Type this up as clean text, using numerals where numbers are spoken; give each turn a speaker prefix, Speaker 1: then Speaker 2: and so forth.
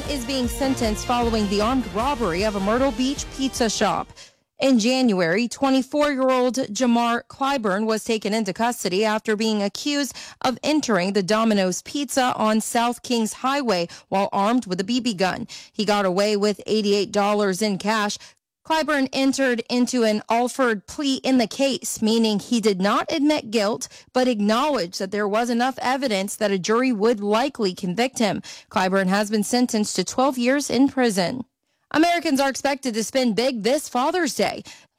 Speaker 1: is being sentenced following the armed robbery of a Myrtle Beach pizza shop. In January, 24-year-old Jamar Clyburn was taken into custody after being accused of entering the Domino's Pizza on South Kings Highway while armed with a BB gun. He got away with $88 in cash. Clyburn entered into an Alford plea in the case, meaning he did not admit guilt, but acknowledged that there was enough evidence that a jury would likely convict him. Clyburn has been sentenced to 12 years in prison. Americans are expected to spend big this Father's Day.